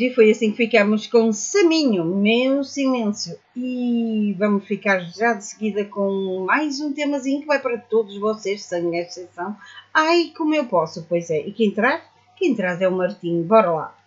E foi assim que ficamos com Saminho, Meu Silêncio. E vamos ficar já de seguida com mais um temazinho que vai para todos vocês, sem exceção. Ai, como eu posso, pois é. E quem traz? Quem traz é o Martinho. Bora lá.